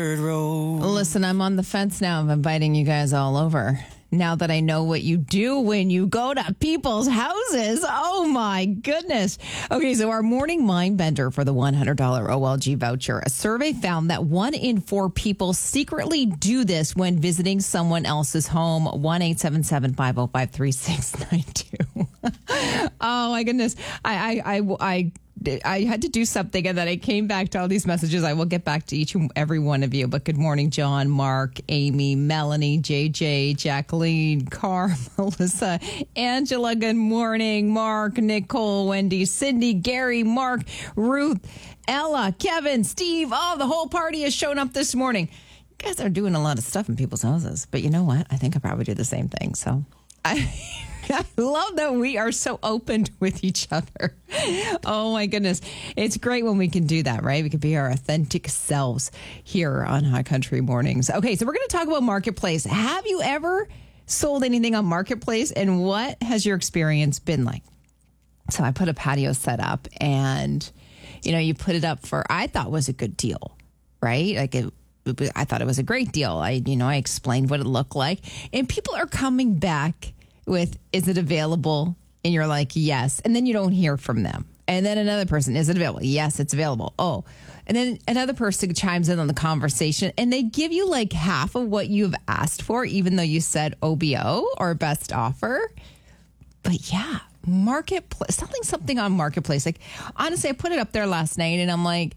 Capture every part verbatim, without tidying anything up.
Listen, I'm on the fence now of inviting you guys all over. Now that I know what you do when you go to people's houses. Oh, my goodness. Okay, so our morning mind bender for the one hundred dollars O L G voucher. A survey found that one in four people secretly do this when visiting someone else's home. one eight seven seven, five oh five, three six nine two. Oh, my goodness. I, I, I, I I had to do something, and then I came back to all these messages. I will get back to each and every one of you. But good morning, John, Mark, Amy, Melanie, J J, Jacqueline, Carr, Melissa, Angela. Good morning, Mark, Nicole, Wendy, Cindy, Gary, Mark, Ruth, Ella, Kevin, Steve. Oh, the whole party has shown up this morning. You guys are doing a lot of stuff in people's houses. But you know what? I think I probably do the same thing. So I... I love that we are so open with each other. Oh, my goodness. It's great when we can do that, right? We can be our authentic selves here on Hot Country Mornings. Okay, so we're going to talk about Marketplace. Have you ever sold anything on Marketplace, and what has your experience been like? So I put a patio set up, and, you know, you put it up for, I thought was a good deal, right? Like it I thought it was a great deal. I, you know, I explained what it looked like, and people are coming back with, is it available? And you're like, yes. And then you don't hear from them. And then another person, is it available? Yes, it's available. Oh, and then another person chimes in on the conversation, and they give you like half of what you've asked for, even though you said O B O or best offer. But yeah, Marketplace, selling something on Marketplace. Like, honestly, I put it up there last night, and I'm like,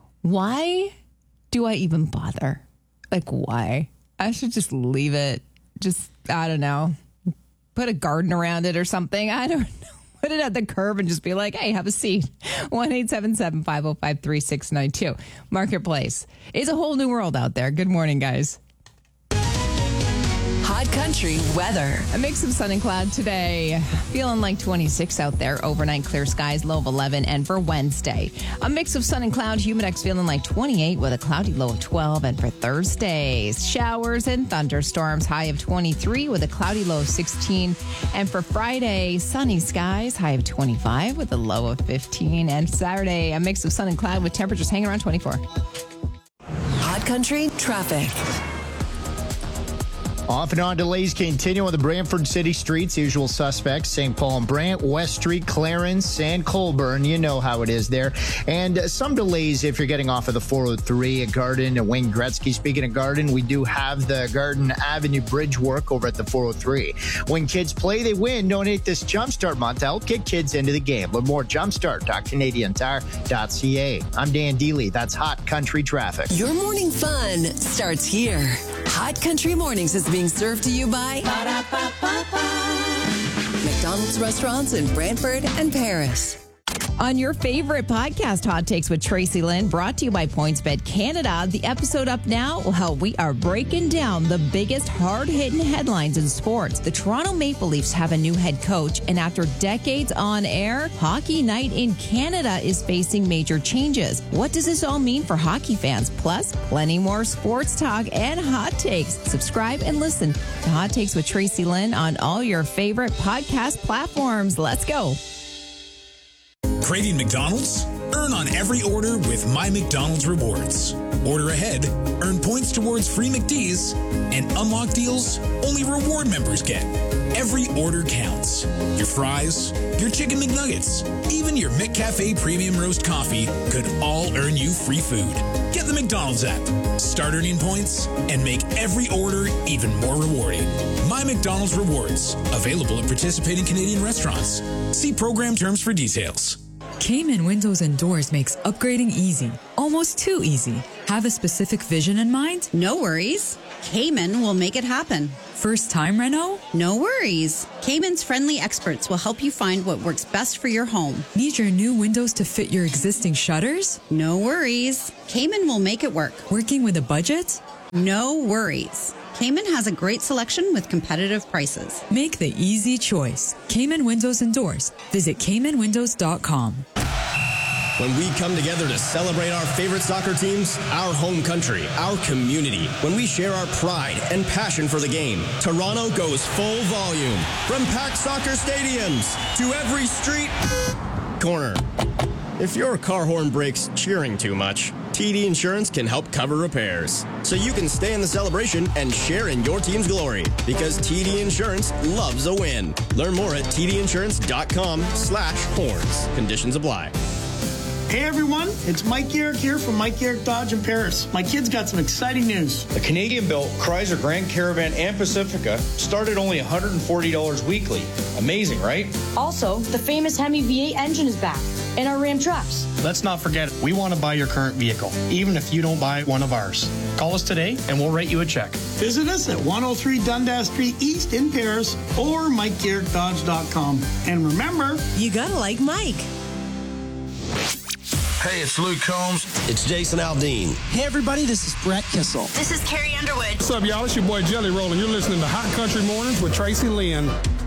why do I even bother? Like, why? I should just leave it. Just, I don't know. Put a garden around it or something. I don't know. Put it at the curb and just be like, hey, have a seat. one eight seven seven, five oh five, three six nine two. Marketplace. It's a whole new world out there. Good morning, guys. Hot Country weather. A mix of sun and cloud today. Feeling like twenty-six out there. Overnight clear skies, low of eleven. And for Wednesday, a mix of sun and cloud. Humidex feeling like twenty-eight with a cloudy low of twelve. And for Thursday, showers and thunderstorms. High of twenty-three with a cloudy low of sixteen. And for Friday, sunny skies. High of twenty-five with a low of fifteen. And Saturday, a mix of sun and cloud with temperatures hanging around twenty-four. Hot Country traffic. Off and on delays continue on the Brantford City streets. Usual suspects, Saint Paul and Brant, West Street, Clarence, and Colburn. You know how it is there. And uh, some delays if you're getting off of the four oh three at Garden and Wayne Gretzky. Speaking of Garden, we do have the Garden Avenue Bridge work over at the four oh three. When kids play, they win. Donate this Jumpstart month to help get kids into the game. Learn more Jumpstart dot canadian tire dot c a. I'm Dan Dealey. That's Hot Country Traffic. Your morning fun starts here. Hot Country Mornings is being served to you by McDonald's restaurants in Brantford and Paris. On your favorite podcast, Hot Takes with Tracy Lynn, brought to you by PointsBet Canada. The episode up now, well, we are breaking down the biggest hard-hitting headlines in sports. The Toronto Maple Leafs have a new head coach, and after decades on air, Hockey Night in Canada is facing major changes. What does this all mean for hockey fans? Plus, plenty more sports talk and hot takes. Subscribe and listen to Hot Takes with Tracy Lynn on all your favorite podcast platforms. Let's go. Craving McDonald's? Earn on every order with My McDonald's Rewards. Order ahead, earn points towards free McD's, and unlock deals only reward members get. Every order counts. Your fries, your chicken McNuggets, even your McCafe Premium Roast Coffee could all earn you free food. Get the McDonald's app, start earning points, and make every order even more rewarding. My McDonald's Rewards. Available at participating Canadian restaurants. See program terms for details. Cayman Windows and Doors makes upgrading easy, almost too easy. Have a specific vision in mind? No worries. Cayman will make it happen. First time reno? No worries. Cayman's friendly experts will help you find what works best for your home. Need your new windows to fit your existing shutters? No worries. Cayman will make it work. Working with a budget? No worries. Cayman has a great selection with competitive prices. Make the easy choice. Cayman Windows and Doors. Visit cayman windows dot com. When we come together to celebrate our favorite soccer teams, our home country, our community, when we share our pride and passion for the game, Toronto goes full volume. From packed soccer stadiums to every street corner. If your car horn breaks cheering too much, T D Insurance can help cover repairs. So you can stay in the celebration and share in your team's glory. Because T D Insurance loves a win. Learn more at tdinsurance.com slash horns. Conditions apply. Hey everyone, it's Mike Garrick here from Mike Garrick Dodge in Paris. My kids got some exciting news. The Canadian-built Chrysler Grand Caravan and Pacifica started only one hundred forty dollars weekly. Amazing, right? Also, the famous Hemi V eight engine is back, and our Ram trucks. Let's not forget, we want to buy your current vehicle, even if you don't buy one of ours. Call us today and we'll write you a check. Visit us at one oh three Dundas Street East in Paris or mike garrick dodge dot com. And remember, you gotta like Mike. Hey, it's Luke Combs. It's Jason Aldean. Hey, everybody, this is Brett Kissel. This is Carrie Underwood. What's up, y'all? It's your boy Jelly Roll, and you're listening to Hot Country Mornings with Tracy Lynn.